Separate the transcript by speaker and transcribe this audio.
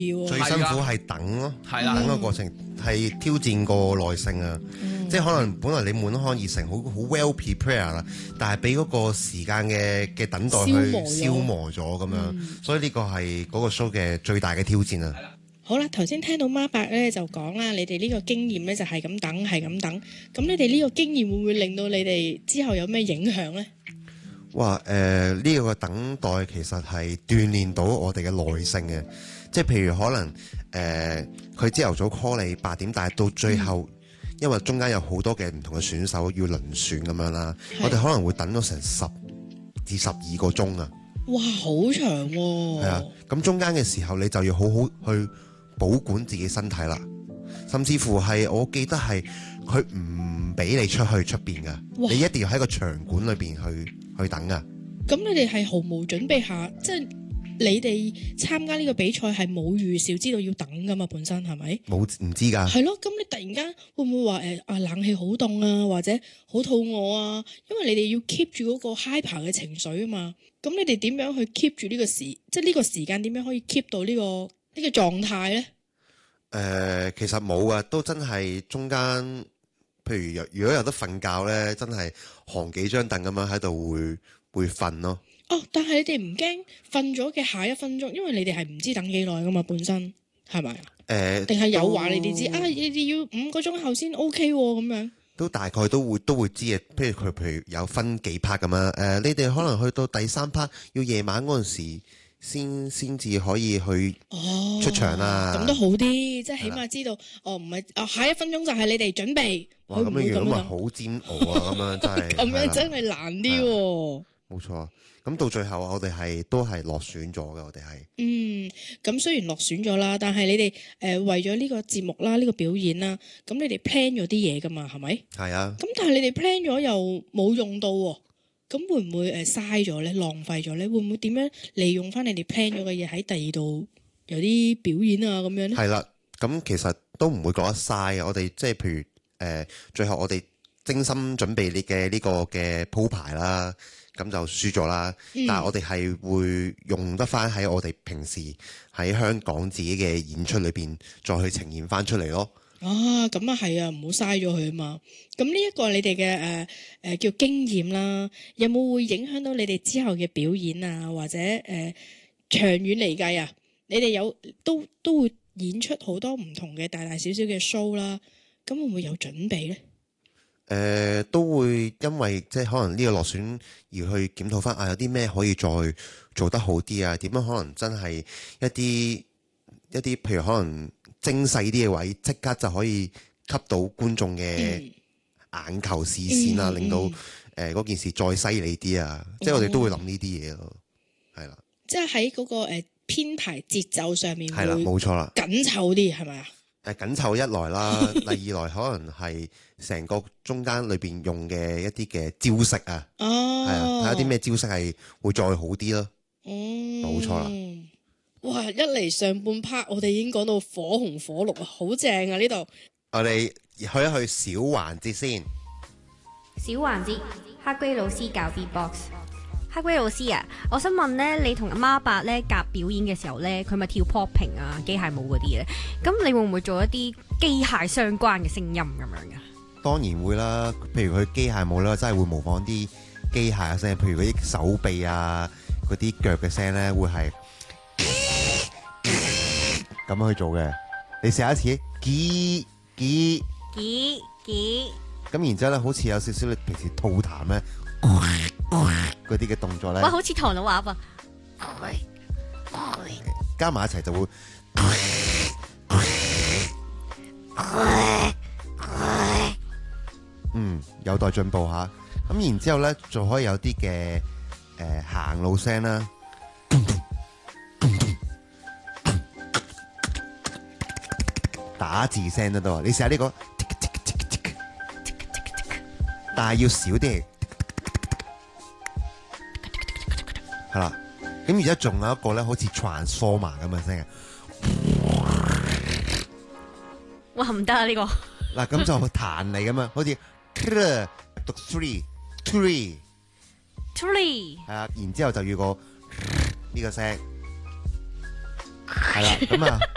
Speaker 1: 最辛苦係等咯，等個過程係挑戰個耐性啊！即係可能本來你滿腔熱誠，好 well prepare 啦，但係俾嗰個時間嘅等待去消磨咗咁樣，所以呢個係嗰個 show 嘅最大嘅挑戰啊！
Speaker 2: 好啦，頭先聽到孖伯咧就講啦，你哋呢個經驗咧就係咁等，係咁等。咁你哋呢個經驗會唔會令到你哋之後有咩影響咧？
Speaker 1: 哇！呢個等待其實係鍛鍊到我哋嘅耐性嘅。即係譬如可能佢朝頭早 call 你8點，但係到最後，因為中間有好多嘅唔同嘅選手要輪選咁樣啦，我哋可能會等咗成10至12個鐘啊！
Speaker 2: 哇，好長喎！
Speaker 1: 係啊，咁中間嘅時候你就要好好去保管自己身體啦，甚至乎係我記得係佢唔俾你出去出邊噶，你一定要喺個場館裏邊去等噶。咁
Speaker 2: 你哋係毫無準備下，即係。你哋參加呢個比賽係冇預兆知道要等噶嘛？本身係咪？冇唔知㗎。係咯，咁你突然間會唔會話冷氣好凍啊，或者好肚餓啊？因為你哋要 keep 住嗰個 hyper 嘅情緒啊嘛。咁你哋點樣去 keep 住呢個即係呢個時間點樣可以 keep 到呢個狀態咧？其實冇啊，都真係中間，譬如如果有得瞓覺咧，真係行幾張凳咁樣喺度會瞓咯。但係你哋唔驚瞓咗嘅下一分鐘，因為你哋係唔知等幾耐噶嘛，本身係咪？定係有話你哋知你哋要5個鐘後先 OK 咁樣？都大概都會知嘅。譬如有分幾 part 咁樣，你哋可能去到第3 part 要夜晚嗰陣時先至可以去出場啦。咁都好啲，即係起碼知道唔係下一分鐘就係你哋準備。哇！咁樣樣咪好煎熬啊！咁樣真係咁樣真係難啲。冇錯。咁到最後我哋都係落選咗嘅，我哋係。咁雖然落選咗啦，但係你哋為咗呢個節目啦，呢個表演啦，咁你哋 plan 咗啲嘢噶嘛，係咪？係啊。咁但係你哋 plan 咗又冇用到喎，咁會唔會嘥咗咧？浪費咗咧？會唔會點樣利用翻你哋 plan 咗嘅嘢喺第二度有啲表演啊咁樣咧？係啦，咁其實都唔會覺得嘥嘅。我哋即係譬如最後我哋精心準備你嘅呢個嘅鋪排啦。咁就輸咗啦，但係我哋係會用得翻喺我哋平時喺香港自己嘅演出裏邊再去呈現翻出嚟咯。咁啊係啊，唔好嘥咗佢啊嘛。咁呢一個你哋嘅叫經驗啦，有冇會影響到你哋之後嘅表演啊？或者長遠嚟計啊，你哋都會演出好多唔同嘅大大小小嘅 show 啦。咁會唔會有準備呢？都會因為即係可能呢個落選而去檢討翻有啲咩可以再做得好啲啊？點樣可能真係一啲譬如可能精細啲嘅位，即刻就可以吸到觀眾嘅眼球視線啊，令到嗰件事再犀利啲啊！即係我哋都會諗呢啲嘢咯，係啦。即係喺嗰個編排節奏上面係啦，冇錯啦，緊湊啲係咪啊？緊湊一來啦，第二來可能係成個中間裏邊用嘅一啲嘅招式啊，係啊，睇下啲咩招式係會再好啲咯。冇錯啦。哇！一嚟上半 part 我哋已經講到火紅火綠啊，好正啊呢度。我哋去一去小環節先。
Speaker 3: 小環節，黑龜老師教 B-box。黑龜老師啊，我想問咧，你同阿孖伯咧夾表演嘅時候咧，佢咪跳 popping 啊、機械舞嗰啲咧？咁你會唔會做一啲機械相關嘅聲音咁樣噶？
Speaker 1: 當然會啦，譬如佢機械舞咧，真係會模仿啲機械嘅聲，譬如嗰啲手臂啊、嗰啲腳嘅聲咧，會係咁樣去做嘅。你試下一次，幾咁然之後咧，好似有少少你平時吐痰咧。嗰啲嘅動作咧，
Speaker 3: 哇，好似唐老鴨啊！
Speaker 1: 加埋一齊就會，有待進步吓。咁然之後咧，仲可以有啲嘅行路聲啦，打字聲都得。你試下呢個，但係要少啲。係啦，咁而家仲有一個咧，好似 Transformer 咁嘅聲。
Speaker 3: 哇，唔得啊呢個！
Speaker 1: 嗱，咁就彈嚟咁啊，好似讀 three，係啊，然之後就要個呢個聲，係啦，咁啊。